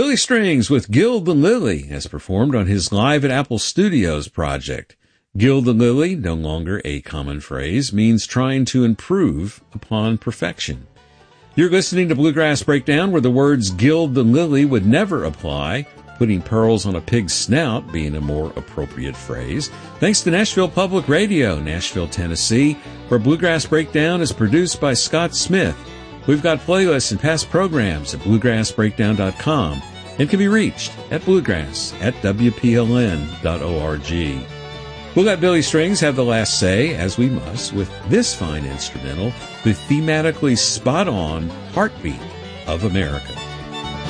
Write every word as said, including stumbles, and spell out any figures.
Billy Strings with Gild the Lily as performed on his Live at Apple Studios project. Gild the Lily, no longer a common phrase, means trying to improve upon perfection. You're listening to Bluegrass Breakdown, where the words gild the lily would never apply, putting pearls on a pig's snout being a more appropriate phrase. Thanks to Nashville Public Radio, Nashville, Tennessee, where Bluegrass Breakdown is produced by Scott Smith. We've got playlists and past programs at bluegrass breakdown dot com and can be reached at bluegrass at w p l n dot org. We'll let Billy Strings have the last say, as we must, with this fine instrumental, the thematically spot-on heartbeat of America.